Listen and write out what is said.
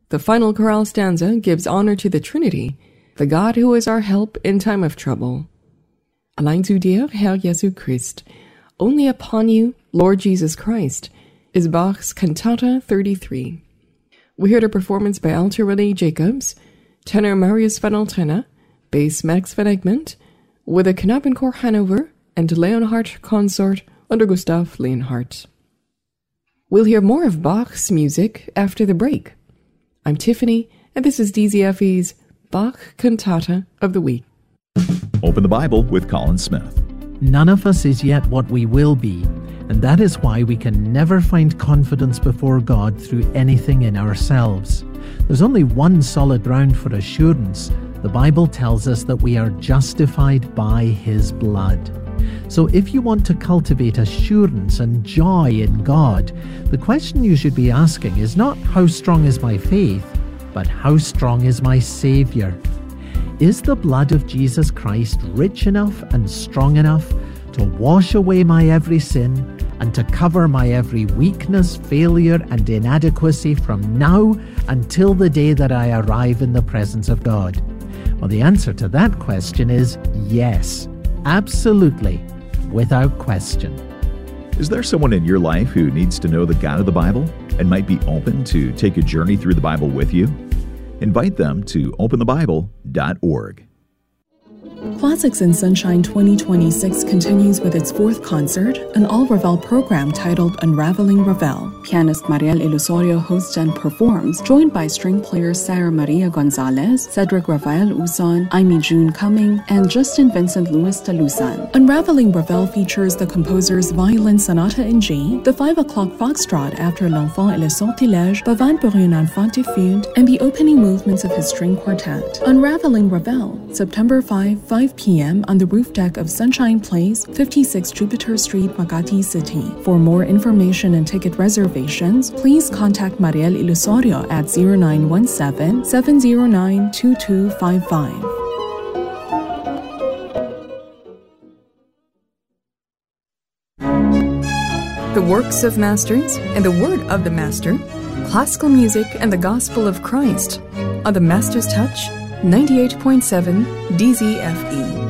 The final chorale stanza gives honor to the Trinity, the God who is our help in time of trouble. Allein zu dir, Herr Jesu Christ, only upon you, Lord Jesus Christ, is Bach's Cantata 33. We heard a performance by alto René Jacobs, tenor Marius van Altena, bass Max van Egmond, with a Knabenchor Hanover and Leonhardt consort under Gustav Leonhardt. We'll hear more of Bach's music after the break. I'm Tiffany, and this is DZFE's Bach Cantata of the Week. Open the Bible with Colin Smith. None of us is yet what we will be, and that is why we can never find confidence before God through anything in ourselves. There's only one solid ground for assurance. The Bible tells us that we are justified by His blood. So if you want to cultivate assurance and joy in God, the question you should be asking is not how strong is my faith, but how strong is my Savior? Is the blood of Jesus Christ rich enough and strong enough to wash away my every sin and to cover my every weakness, failure, and inadequacy from now until the day that I arrive in the presence of God? Well, the answer to that question is yes, absolutely, without question. Is there someone in your life who needs to know the God of the Bible and might be open to take a journey through the Bible with you? Invite them to openthebible.org. Classics in Sunshine 2026 continues with its fourth concert, an all-Ravel program titled Unraveling Ravel. Pianist Mariel Ilusorio hosts and performs, joined by string players Sarah Maria Gonzalez, Cedric Rafael Uson, Amy June Cumming, and Justin Vincent Louis Talusan. Unraveling Ravel features the composer's Violin Sonata in G, the 5 o'clock foxtrot after L'Enfant et le Sortilège, Bavane pour une enfant fund, and the opening movements of his string quartet. Unraveling Ravel, September 5 p.m. on the roof deck of Sunshine Place, 56 Jupiter Street, Makati City. For more information and ticket reservations, please contact Mariel Ilusorio at 0917-709-2255. The works of masters and the word of the master, classical music and the gospel of Christ on the Master's Touch 98.7 DZFE.